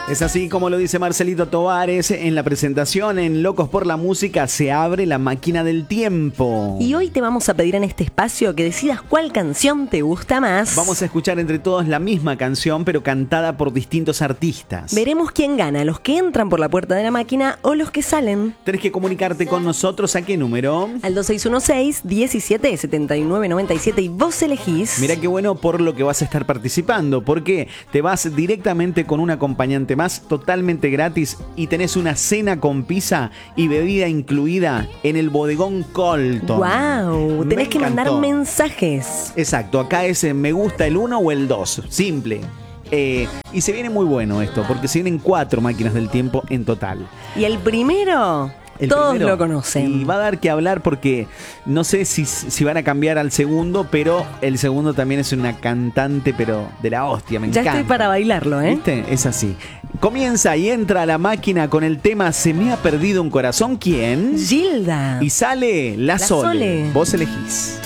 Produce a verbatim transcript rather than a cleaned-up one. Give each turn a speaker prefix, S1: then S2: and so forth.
S1: Es así como lo dice Marcelito Tovares en la presentación en Locos por la Música. Se abre la máquina del tiempo.
S2: Y hoy te vamos a pedir en este espacio que decidas cuál canción te gusta más.
S1: Vamos a escuchar entre todos la misma canción, pero cantada por distintos artistas.
S2: Veremos quién gana, los que entran por la puerta de la máquina o los que salen.
S1: Tenés que comunicarte con nosotros. ¿A qué número?
S2: Al dos seis uno seis, diecisiete, setenta y nueve, noventa y siete y vos elegís.
S1: Mirá qué bueno por lo que vas a estar participando, porque te vas directamente con un acompañante más totalmente gratis y tenés una cena con pizza y bebida incluida en el bodegón Colton.
S2: ¡Wow!
S1: Me
S2: Tenés que mandar
S1: encantó.
S2: mensajes.
S1: Exacto, acá es eh, me gusta el uno o el dos, simple. Eh, y se viene muy bueno esto, porque se vienen cuatro máquinas del tiempo en total.
S2: Y el primero...
S1: El
S2: Todos
S1: primero,
S2: lo conocen.
S1: Y va a dar que hablar porque no sé si, si van a cambiar al segundo, pero el segundo también es una cantante, pero de la hostia, me
S2: Ya
S1: encanta.
S2: estoy para bailarlo, ¿eh?
S1: ¿Viste? Es así. Comienza y entra a la máquina con el tema Se me ha perdido un corazón. ¿Quién?
S2: Gilda.
S1: Y sale La,
S2: La
S1: Sole.
S2: Sole.
S1: Vos elegís.